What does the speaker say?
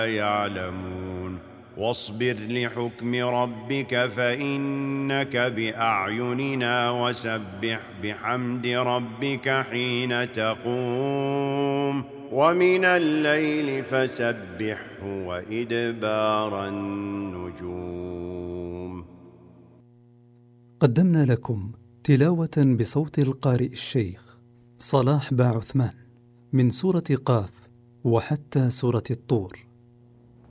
يعلمون واصبر لحكم ربك فإنك بأعيننا وسبح بحمد ربك حين تقوم ومن الليل فسبحه وإدبار النجوم. قدمنا لكم تلاوة بصوت القارئ الشيخ صلاح باعثمان من سورة قاف وحتى سورة الطور.